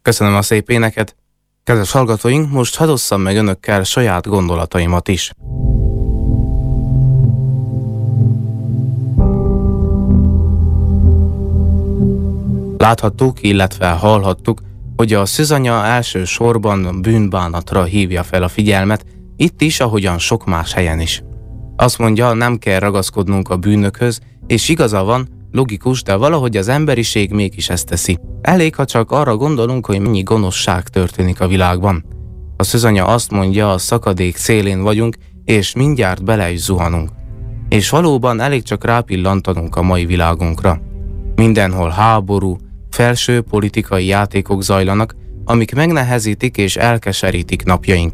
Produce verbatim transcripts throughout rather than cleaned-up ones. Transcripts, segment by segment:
Köszönöm a szép éneket. Kedves hallgatóink, most hadd osszam meg önökkel saját gondolataimat is. Láthattuk, illetve hallhattuk, hogy a szűzanya elsősorban bűnbánatra hívja fel a figyelmet, itt is, ahogyan sok más helyen is. Azt mondja, nem kell ragaszkodnunk a bűnökhöz, és igaza van, logikus, de valahogy az emberiség mégis ezt teszi. Elég, ha csak arra gondolunk, hogy mennyi gonoszság történik a világban. A szűzanya azt mondja, a szakadék szélén vagyunk, és mindjárt bele is zuhanunk. És valóban elég csak rápillantanunk a mai világunkra. Mindenhol háború, felső politikai játékok zajlanak, amik megnehezítik és elkeserítik napjaink.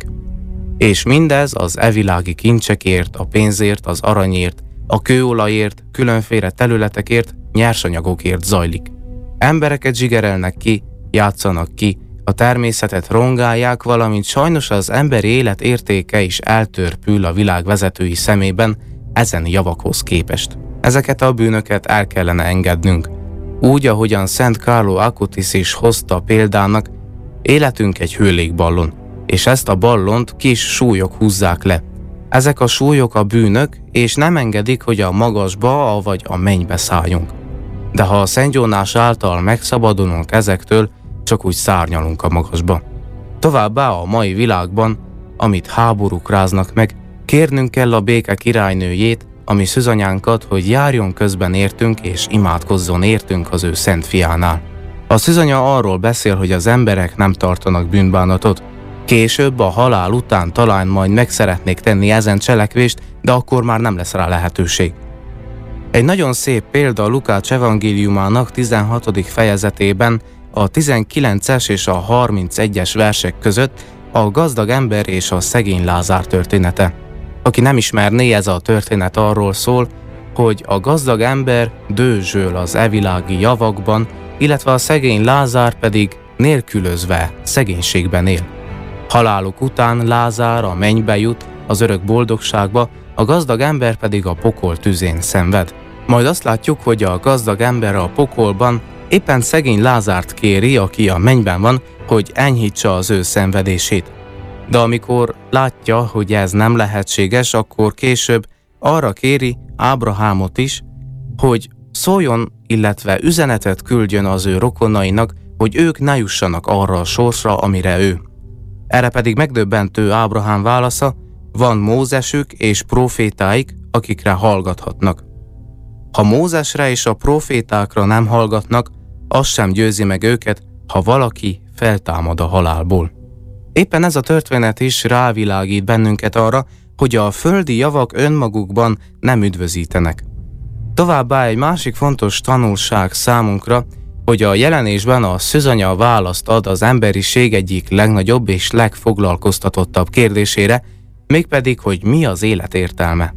És mindez az evilági kincsekért, a pénzért, az aranyért, a kőolajért, különféle területekért, nyersanyagokért zajlik. Embereket zsigerelnek ki, játszanak ki, a természetet rongálják, valamint sajnos az emberi élet értéke is eltörpül a világ vezetői szemében ezen javakhoz képest. Ezeket a bűnöket el kellene engednünk. Úgy, ahogyan Szent Carlo Acutis is hozta példának, életünk egy hőlégballon, és ezt a ballont kis súlyok húzzák le. Ezek a súlyok a bűnök, és nem engedik, hogy a magasba, vagy a mennybe szálljunk. De ha a szentgyónás által megszabadulunk ezektől, csak úgy szárnyalunk a magasba. Továbbá a mai világban, amit háborúk ráznak meg, kérnünk kell a béke királynőjét, ami szűzanyánkat, hogy járjon közben értünk és imádkozzon értünk az ő szent fiánál. A szűzanya arról beszél, hogy az emberek nem tartanak bűnbánatot. Később, a halál után talán majd meg szeretnék tenni ezen cselekvést, de akkor már nem lesz rá lehetőség. Egy nagyon szép példa a Lukács evangéliumának tizenhatodik fejezetében a tizenkilences és a harmincegyes versek között a gazdag ember és a szegény Lázár története. Aki nem ismerné, ez a történet arról szól, hogy a gazdag ember dőzsöl az evilági javakban, illetve a szegény Lázár pedig nélkülözve szegénységben él. Haláluk után Lázár a mennybe jut, az örök boldogságba, a gazdag ember pedig a pokol tüzén szenved. Majd azt látjuk, hogy a gazdag ember a pokolban éppen szegény Lázárt kéri, aki a mennyben van, hogy enyhítse az ő szenvedését. De amikor látja, hogy ez nem lehetséges, akkor később arra kéri Ábrahámot is, hogy szóljon, illetve üzenetet küldjön az ő rokonainak, hogy ők ne jussanak arra a sorsra, amire ő. Erre pedig megdöbbentő Ábrahám válasza, van Mózesük és prófétáik, akikre hallgathatnak. Ha Mózesre és a prófétákra nem hallgatnak, az sem győzi meg őket, ha valaki feltámad a halálból. Éppen ez a történet is rávilágít bennünket arra, hogy a földi javak önmagukban nem üdvözítenek. Továbbá egy másik fontos tanulság számunkra, hogy a jelenésben a szűzanya választ ad az emberiség egyik legnagyobb és legfoglalkoztatottabb kérdésére, mégpedig, hogy mi az élet értelme.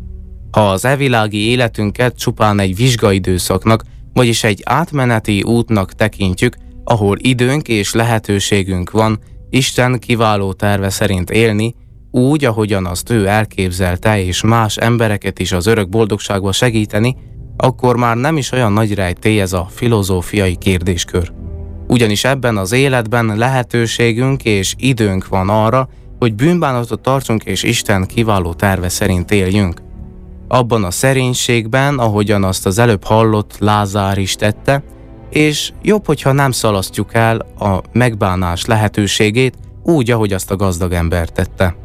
Ha az evilági életünket csupán egy vizsgaidőszaknak, vagyis egy átmeneti útnak tekintjük, ahol időnk és lehetőségünk van Isten kiváló terve szerint élni, úgy, ahogyan azt ő elképzelte, és más embereket is az örök boldogságba segíteni, akkor már nem is olyan nagy rejtély ez a filozófiai kérdéskör. Ugyanis ebben az életben lehetőségünk és időnk van arra, hogy bűnbánatot tartsunk és Isten kiváló terve szerint éljünk. Abban a szerénységben, ahogyan azt az előbb hallott Lázár is tette, és jobb, hogyha nem szalasztjuk el a megbánás lehetőségét úgy, ahogy azt a gazdag ember tette.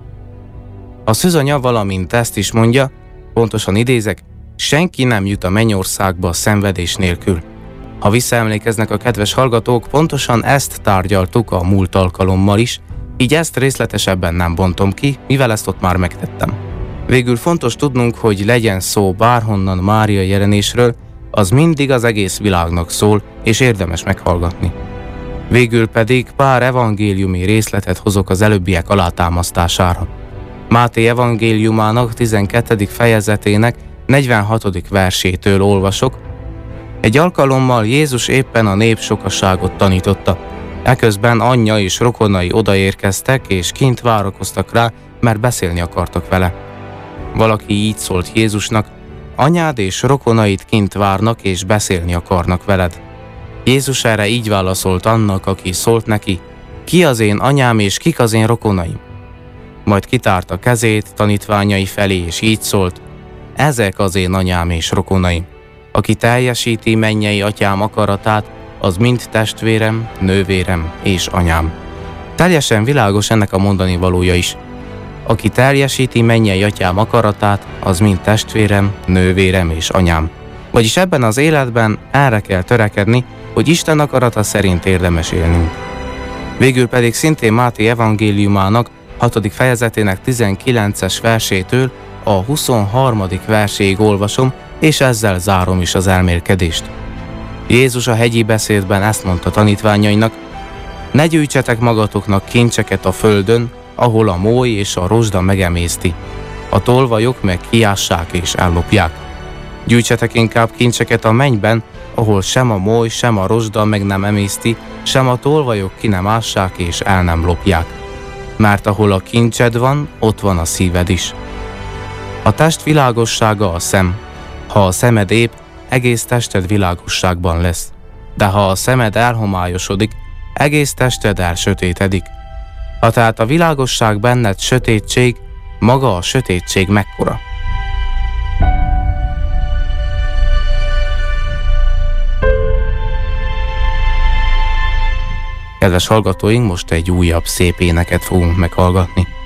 A szűzanya valamint ezt is mondja, pontosan idézek, senki nem jut a mennyországba szenvedés nélkül. Ha visszaemlékeznek a kedves hallgatók, pontosan ezt tárgyaltuk a múlt alkalommal is, így ezt részletesebben nem bontom ki, mivel ezt ott már megtettem. Végül fontos tudnunk, hogy legyen szó bárhonnan Mária jelenésről, az mindig az egész világnak szól, és érdemes meghallgatni. Végül pedig pár evangéliumi részletet hozok az előbbiek alátámasztására. Máté evangéliumának tizenkettedik fejezetének negyvenhatodik versétől olvasok. Egy alkalommal Jézus éppen a nép sokaságot tanította. Eközben anyja és rokonai odaérkeztek, és kint várakoztak rá, mert beszélni akartak vele. Valaki így szólt Jézusnak, anyád és rokonaid kint várnak, és beszélni akarnak veled. Jézus erre így válaszolt annak, aki szólt neki: ki az én anyám és kik az én rokonaim? Majd kitárta kezét tanítványai felé, és így szólt: ezek az én anyám és rokonaim. Aki teljesíti mennyei atyám akaratát, az mind testvérem, nővérem és anyám. Teljesen világos ennek a mondani valója is. Aki teljesíti mennyei atyám akaratát, az mind testvérem, nővérem és anyám. Vagyis ebben az életben erre kell törekedni, hogy Isten akarata szerint érdemes élnünk. Végül pedig szintén Máté evangéliumának hatodik fejezetének tizenkilences versétől a huszonharmadik verséig olvasom, és ezzel zárom is az elmélkedést. Jézus a hegyi beszédben ezt mondta tanítványainak: ne gyűjtsetek magatoknak kincseket a földön, ahol a móly és a rozsda megemészti, a tolvajok meg kiássák és ellopják. Gyűjtsetek inkább kincseket a mennyben, ahol sem a móly, sem a rozsda meg nem emészti, sem a tolvajok ki nem ássák és el nem lopják. Mert ahol a kincsed van, ott van a szíved is. A test világossága a szem. Ha a szemed ép, egész tested világosságban lesz. De ha a szemed elhomályosodik, egész tested elsötétedik. Ha tehát a világosság benned sötétség, maga a sötétség mekkora? Kedves hallgatóink, most egy újabb szép éneket fogunk meghallgatni.